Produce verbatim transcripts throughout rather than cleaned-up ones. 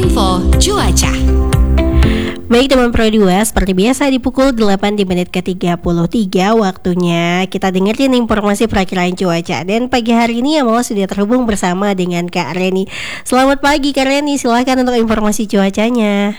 Info Cuaca. Baik teman Pro dua, seperti biasa di pukul delapan di menit ke tiga puluh tiga waktunya kita dengerin informasi perakiraan cuaca. Dan pagi hari ini Amala sudah terhubung bersama dengan Kak Reni. Selamat pagi Kak Reni, silahkan untuk informasi cuacanya.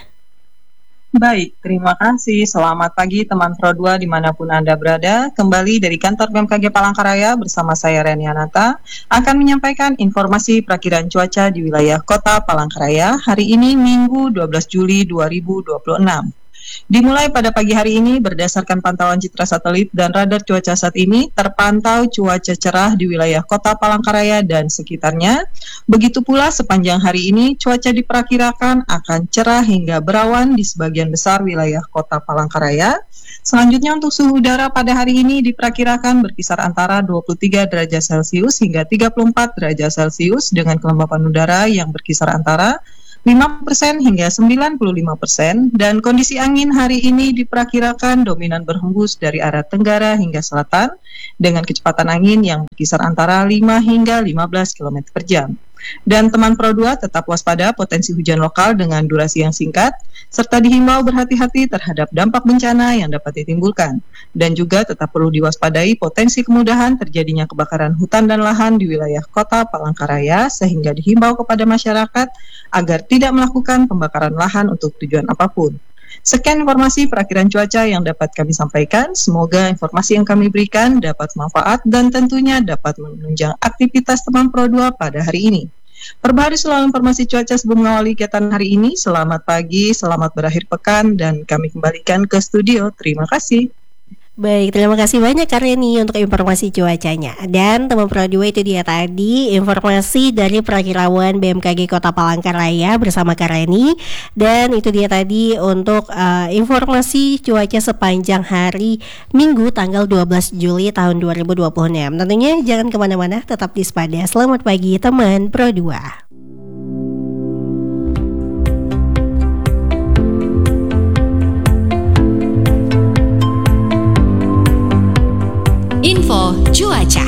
Baik, terima kasih. Selamat pagi teman Pro dua dimanapun Anda berada. Kembali dari kantor B M K G Palangkaraya bersama saya Reni Anata akan menyampaikan informasi perakiraan cuaca di wilayah kota Palangkaraya hari ini Minggu dua belas Juli dua ribu dua puluh enam. Dimulai pada pagi hari ini berdasarkan pantauan citra satelit dan radar cuaca saat ini terpantau cuaca cerah di wilayah kota Palangkaraya dan sekitarnya. Begitu pula sepanjang hari ini cuaca diperkirakan akan cerah hingga berawan di sebagian besar wilayah kota Palangkaraya. Selanjutnya untuk suhu udara pada hari ini diperkirakan berkisar antara dua puluh tiga derajat Celcius hingga tiga puluh empat derajat Celcius dengan kelembapan udara yang berkisar antara lima persen hingga sembilan puluh lima persen, dan kondisi angin hari ini diperkirakan dominan berhembus dari arah tenggara hingga selatan dengan kecepatan angin yang berkisar antara lima hingga lima belas kilometer per jam. Dan teman Pro dua tetap waspada potensi hujan lokal dengan durasi yang singkat, serta dihimbau berhati-hati terhadap dampak bencana yang dapat ditimbulkan. Dan juga tetap perlu diwaspadai potensi kemudahan terjadinya kebakaran hutan dan lahan di wilayah kota Palangkaraya, sehingga dihimbau kepada masyarakat agar tidak melakukan pembakaran lahan untuk tujuan apapun. Sekian informasi perakiraan cuaca yang dapat kami sampaikan. Semoga informasi yang kami berikan dapat manfaat dan tentunya dapat menunjang aktivitas teman Pro dua pada hari ini. Perbaharui selalu informasi cuaca sebelum mengawali kegiatan hari ini. Selamat pagi, selamat berakhir pekan, dan kami kembalikan ke studio. Terima kasih. Baik, terima kasih banyak Kak Reni untuk informasi cuacanya. Dan teman Pro dua, itu dia tadi informasi dari perakiraan B M K G Kota Palangkaraya bersama Kak Reni. Dan itu dia tadi untuk uh, informasi cuaca sepanjang hari Minggu tanggal dua belas Juli tahun dua ribu dua puluh enam. Tentunya jangan kemana-mana, tetap di Spada. Selamat pagi teman Pro dua. Info Cuaca.